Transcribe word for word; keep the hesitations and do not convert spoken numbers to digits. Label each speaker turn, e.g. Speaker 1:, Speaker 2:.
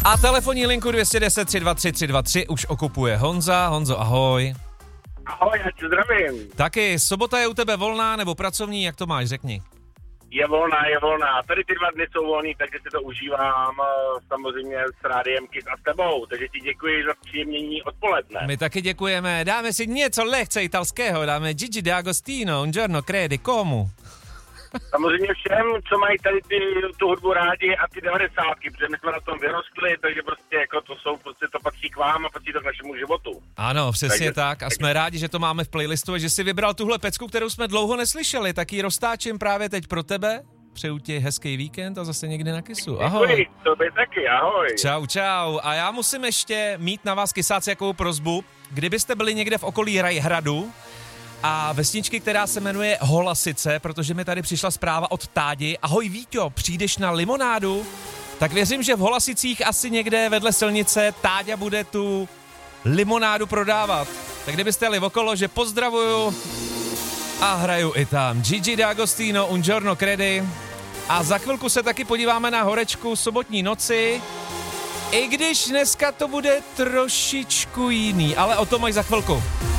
Speaker 1: A telefonní linku dvě jedna deset, tři dva tři, tři dva tři už okupuje Honza. Honzo, ahoj.
Speaker 2: Ahoj, já tě zdravím.
Speaker 1: Taky, sobota je u tebe volná nebo pracovní, jak to máš, řekni.
Speaker 2: Je volná, je volná. Tady ty dva dny jsou volný, takže si to užívám samozřejmě s rádiem Kiss a s tebou. Takže ti děkuji za příjemnění odpoledne.
Speaker 1: My taky děkujeme. Dáme si něco lehce italského, dáme Gigi D'Agostino, un giorno credi, komu?
Speaker 2: Samozřejmě všem, co mají tady ty, tu hudbu rádi a ty devadesátky, protože my jsme na tom vyrostli, takže prostě jako to jsou, prostě to patří k vám a patří to k našemu životu.
Speaker 1: Ano, přesně takže, tak a
Speaker 2: tak.
Speaker 1: jsme rádi, že to máme v playlistu a že jsi vybral tuhle pecku, kterou jsme dlouho neslyšeli, tak ji roztáčím právě teď pro tebe. Přeju ti hezký víkend a zase někdy na Kissu. Ahoj.
Speaker 2: Děkuji, to by taky, ahoj.
Speaker 1: Čau, čau. A já musím ještě mít na vás, kysáci, jakou prosbu. Kdybyste byli někde v okolí Rajhradu a vesničky, která se jmenuje Holasice, protože mi tady přišla zpráva od Tádi. Ahoj Víťo, přijdeš na limonádu? Tak věřím, že v Holasicích asi někde vedle silnice Táďa bude tu limonádu prodávat. Tak kdybyste jeli okolo, že pozdravuju a hraju i tam. Gigi D'Agostino, un giorno credi. A za chvilku se taky podíváme na horečku sobotní noci. I když dneska to bude trošičku jiný, ale o tom až za chvilku.